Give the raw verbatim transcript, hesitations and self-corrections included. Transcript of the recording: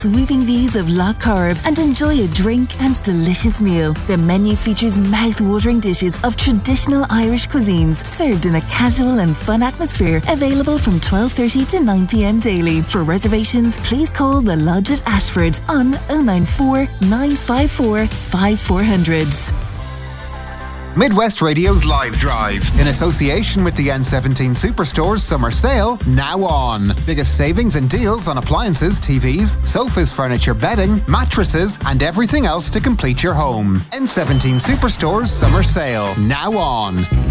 Sweeping views of Loch Corrib and enjoy a drink and delicious meal. The menu features mouth-watering dishes of traditional Irish cuisines served in a casual and fun atmosphere, available from twelve thirty to nine p m daily. For reservations, please call the Lodge at Ashford on oh nine four, nine five four, five four zero zero. Midwest Radio's Live Drive, in association with the N seventeen Superstores Summer Sale, now on. Biggest savings and deals on appliances, T Vs, sofas, furniture, bedding, mattresses, and everything else to complete your home. N seventeen Superstores Summer Sale, now on.